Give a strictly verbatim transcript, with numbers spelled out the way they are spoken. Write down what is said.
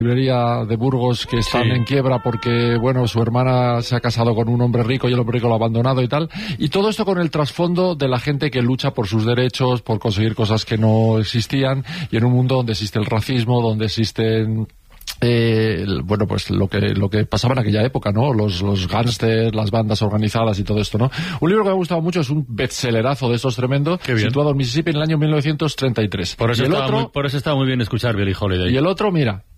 librería de Burgos que están sí. en quiebra porque, bueno, su hermana se ha casado con un hombre rico y el hombre rico lo ha abandonado y tal. Y todo esto con el trasfondo de la gente que lucha por sus derechos, por conseguir cosas que no existían, y en un mundo donde existe el racismo, donde existen... Eh, bueno, pues lo que lo que pasaba en aquella época, ¿no? Los, los gángsters, las bandas organizadas y todo esto, ¿no? Un libro que me ha gustado mucho, es un bestsellerazo de estos tremendos, situado en Mississippi en el año mil novecientos treinta y tres. Por eso, y el estaba, otro, muy, por eso estaba muy bien escuchar Billie Holiday. Y el otro, mira,